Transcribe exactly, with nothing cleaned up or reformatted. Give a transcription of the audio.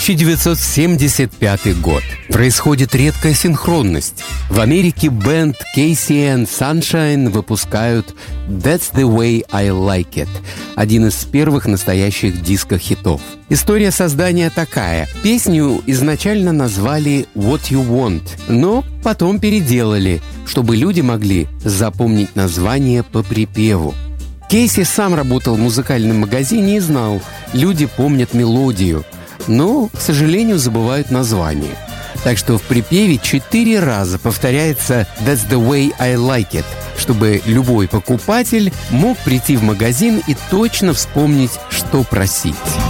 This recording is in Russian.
тысяча девятьсот семьдесят пятый год. Происходит редкая синхронность. В Америке бэнд кей си энд Sunshine выпускают «That's the way I like it», один из первых настоящих диско-хитов. История создания такая. Песню изначально назвали «What You Want», но потом переделали, чтобы люди могли запомнить название по припеву. Кейси сам работал в музыкальном магазине и знал, люди помнят мелодию, но, к сожалению, забывают название. Так что в припеве четыре раза повторяется «That's the way I like it», чтобы любой покупатель мог прийти в магазин и точно вспомнить, что просить.